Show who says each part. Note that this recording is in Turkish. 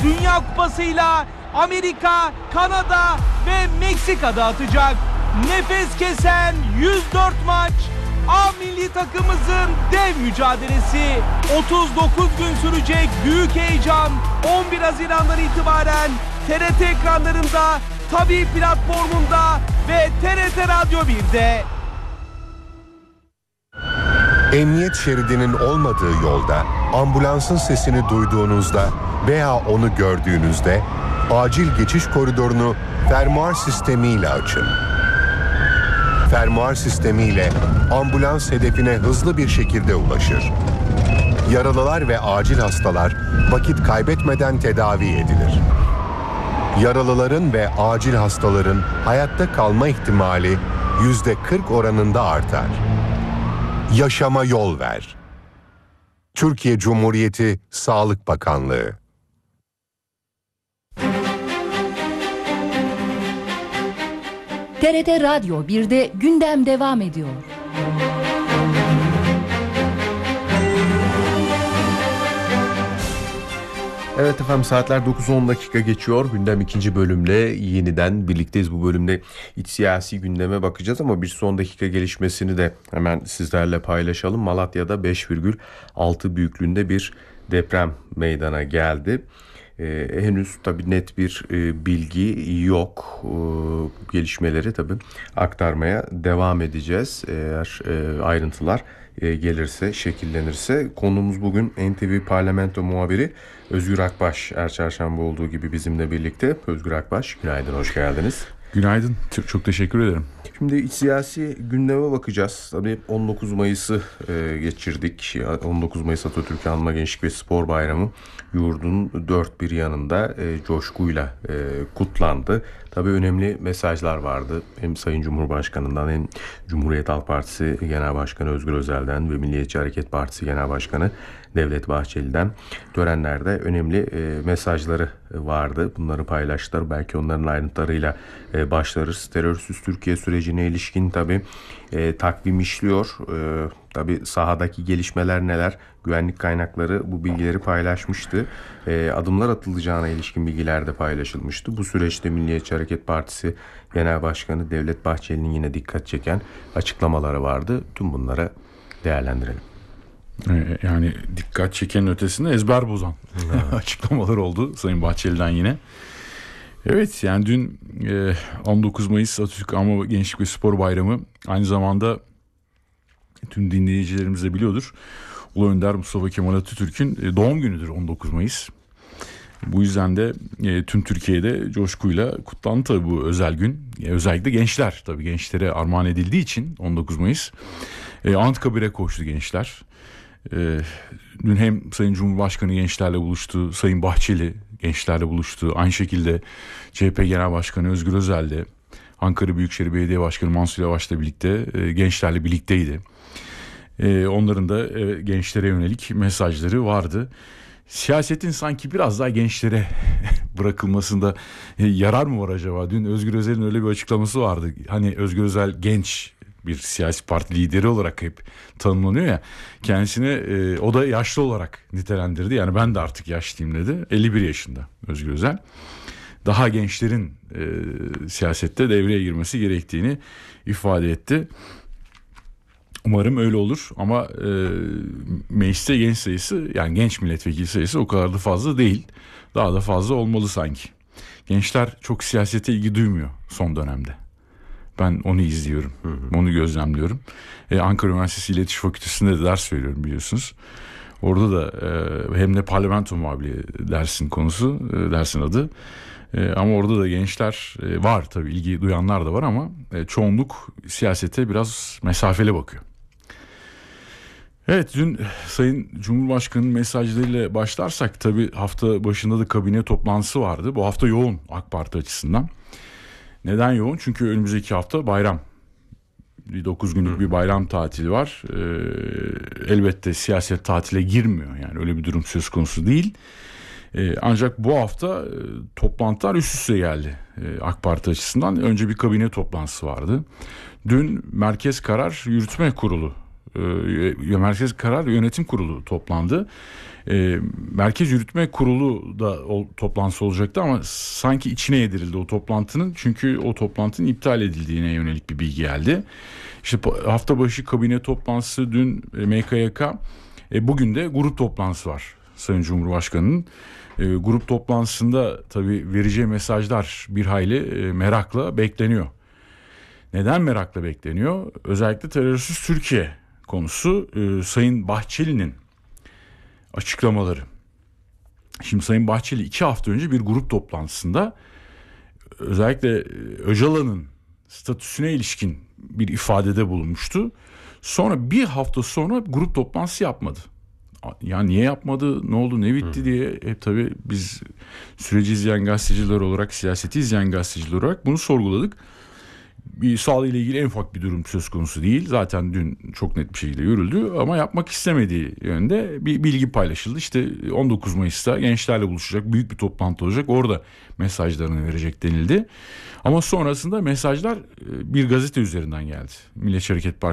Speaker 1: Dünya Kupası'yla Amerika, Kanada ve Meksika'da atacak. Nefes kesen 104 maç, A milli takımımızın dev mücadelesi. 39 gün sürecek büyük heyecan 11 Haziran'dan itibaren TRT ekranlarında, Tabii platformunda ve TRT Radyo 1'de.
Speaker 2: Emniyet şeridinin olmadığı yolda ambulansın sesini duyduğunuzda veya onu gördüğünüzde acil geçiş koridorunu fermuar sistemiyle açın. Fermuar sistemiyle ambulans hedefine hızlı bir şekilde ulaşır. Yaralılar ve acil hastalar vakit kaybetmeden tedavi edilir. Yaralıların ve acil hastaların hayatta kalma ihtimali %40 oranında artar. Yaşama yol ver. Türkiye Cumhuriyeti Sağlık Bakanlığı.
Speaker 3: TRT Radyo 1'de gündem devam ediyor.
Speaker 4: Evet efendim, saatler 9:10 dakika geçiyor. Gündem ikinci bölümle yeniden birlikteyiz. Bu bölümde iç siyasi gündeme bakacağız ama bir son dakika gelişmesini de hemen sizlerle paylaşalım. Malatya'da 5,6 büyüklüğünde bir deprem meydana geldi. Henüz tabii net bir bilgi yok. Gelişmeleri tabii aktarmaya devam edeceğiz. Eğer ayrıntılar gelirse, şekillenirse. Konuğumuz bugün NTV Parlamento muhabiri Özgür Akbaş. Her çarşamba olduğu gibi bizimle birlikte. Özgür Akbaş, günaydın, hoş geldiniz.
Speaker 5: Günaydın, çok teşekkür ederim.
Speaker 4: Şimdi iç siyasi gündeme bakacağız. Tabii 19 Mayıs'ı geçirdik. 19 Mayıs Atatürk'ü Anma Gençlik ve Spor Bayramı yurdun dört bir yanında coşkuyla kutlandı. Tabii önemli mesajlar vardı. Hem Sayın Cumhurbaşkanı'ndan hem Cumhuriyet Halk Partisi Genel Başkanı Özgür Özel'den ve Milliyetçi Hareket Partisi Genel Başkanı Devlet Bahçeli'den törenlerde önemli mesajları vardı. Bunları paylaştılar. Belki onların ayrıntılarıyla başlarız. Terörsüz Türkiye sürecine ilişkin tabii takvim işliyor. Tabii sahadaki gelişmeler neler? Güvenlik kaynakları bu bilgileri paylaşmıştı. Adımlar atılacağına ilişkin bilgiler de paylaşılmıştı. Bu süreçte Milliyetçi Hareket Partisi Genel Başkanı Devlet Bahçeli'nin yine dikkat çeken açıklamaları vardı. Tüm bunlara değerlendirelim.
Speaker 5: Yani dikkat çekenin ötesinde ezber bozan açıklamalar oldu Sayın Bahçeli'den yine. Evet, yani dün 19 Mayıs Atatürk Anma Gençlik ve Spor Bayramı, aynı zamanda tüm dinleyicilerimiz de biliyordur, Ulu Önder Mustafa Kemal Atatürk'ün doğum günüdür 19 Mayıs. Bu yüzden de tüm Türkiye'de coşkuyla kutlandı tabii bu özel gün. Özellikle gençler, tabii gençlere armağan edildiği için 19 Mayıs Anıtkabir'e koştu gençler. Dün hem Sayın Cumhurbaşkanı gençlerle buluştu, Sayın Bahçeli gençlerle buluştu. Aynı şekilde CHP Genel Başkanı Özgür Özel de Ankara Büyükşehir Belediye Başkanı Mansur Yavaş'la birlikte gençlerle birlikteydi. Onların da gençlere yönelik mesajları vardı. Siyasetin sanki biraz daha gençlere bırakılmasında yarar mı var acaba? Dün Özgür Özel'in öyle bir açıklaması vardı. Hani Özgür Özel genç bir siyasi parti lideri olarak hep tanımlanıyor ya. Kendisine o da yaşlı olarak nitelendirdi. Yani ben de artık yaşlıyım dedi. 51 yaşında Özgür Özel. Daha gençlerin siyasette devreye girmesi gerektiğini ifade etti. Umarım öyle olur ama mecliste genç sayısı, yani genç milletvekili sayısı o kadar da fazla değil. Daha da fazla olmalı sanki. Gençler çok siyasete ilgi duymuyor son dönemde. Ben onu izliyorum, onu gözlemliyorum. Ankara Üniversitesi İletişim Fakültesi'nde de ders veriyorum biliyorsunuz. Orada da hem de parlamento muhabirliği dersin konusu, dersin adı. Ama orada da gençler var tabii, ilgi duyanlar da var ama çoğunluk siyasete biraz mesafeli bakıyor. Evet, dün Sayın Cumhurbaşkanı'nın mesajlarıyla başlarsak tabii hafta başında da kabine toplantısı vardı. Bu hafta yoğun AK Parti açısından. Neden yoğun? Çünkü önümüzdeki hafta bayram. 9 günlük bir bayram tatili var. Elbette siyaset tatile girmiyor. Yani öyle bir durum söz konusu değil. Ancak bu hafta toplantılar üst üste geldi AK Parti açısından. Önce bir kabine toplantısı vardı. Dün Merkez Karar Yürütme Kurulu Merkez Karar ve Yönetim Kurulu toplandı. Merkez Yürütme Kurulu da toplantısı olacaktı ama sanki içine yedirildi o toplantının. Çünkü o toplantının iptal edildiğine yönelik bir bilgi geldi. İşte hafta başı kabine toplantısı dün MKYK, bugün de grup toplantısı var Sayın Cumhurbaşkanı'nın. Grup toplantısında tabii vereceği mesajlar bir hayli merakla bekleniyor. Neden merakla bekleniyor? Özellikle terörsüz Türkiye konusu, Sayın Bahçeli'nin açıklamaları. Şimdi Sayın Bahçeli 2 hafta önce bir grup toplantısında özellikle Öcalan'ın statüsüne ilişkin bir ifadede bulunmuştu. Sonra bir hafta sonra grup toplantısı yapmadı. Ya niye yapmadı, ne oldu, ne bitti diye tabii biz süreci izleyen gazeteciler olarak, siyaseti izleyen gazeteciler olarak bunu sorguladık. Bir sağlığı ile ilgili en ufak bir durum söz konusu değil. Zaten dün çok net bir şekilde görüldü ama yapmak istemediği yönde bir bilgi paylaşıldı. İşte 19 Mayıs'ta gençlerle buluşacak, büyük bir toplantı olacak. Orada mesajlarını verecek denildi. Ama sonrasında mesajlar bir gazete üzerinden geldi. Milliyetçi Hareket Partisi